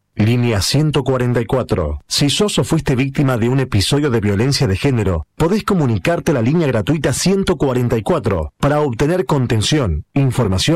Línea 144. Si sos o fuiste víctima de un episodio de violencia de género, podés comunicarte a la línea gratuita 144 para obtener contención, información